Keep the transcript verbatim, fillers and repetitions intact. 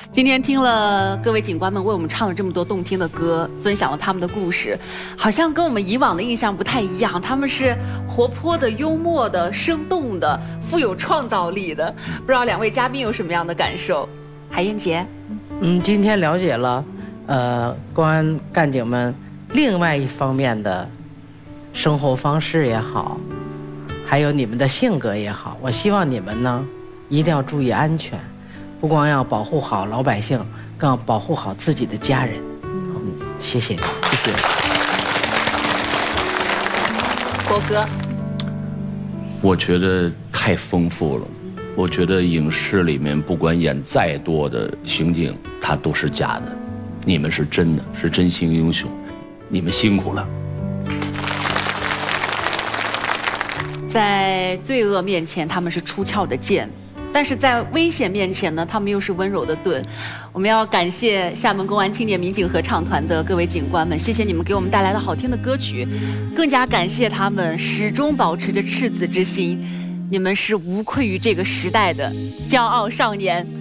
今天听了各位警官们为我们唱了这么多动听的歌，分享了他们的故事，好像跟我们以往的印象不太一样。他们是活泼的、幽默的、生动的、富有创造力的。不知道两位嘉宾有什么样的感受？海英杰， 嗯，今天了解了，呃，公安干警们另外一方面的生活方式也好，还有你们的性格也好。我希望你们呢，一定要注意安全。不光要保护好老百姓，更要保护好自己的家人。嗯，谢谢你，谢谢。 国哥， 我觉得太丰富了。我觉得影视里面不管演再多的刑警，他都是假的，你们是真的，是真心英雄，你们辛苦了。 在罪恶面前，他们是出鞘的剑。但是在危险面前呢，他们又是温柔的盾。我们要感谢厦门公安青年民警合唱团的各位警官们，谢谢你们给我们带来了好听的歌曲，更加感谢他们始终保持着赤子之心，你们是无愧于这个时代的骄傲少年。